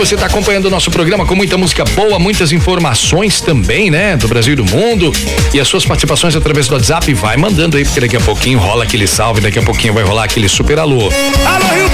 você tá acompanhando o nosso programa com muita música boa, muitas informações também, né? Do Brasil e do mundo. E as suas participações através do WhatsApp, vai mandando aí, porque daqui a pouquinho rola aquele salve, daqui a pouquinho vai rolar aquele super alô. Alô, Rio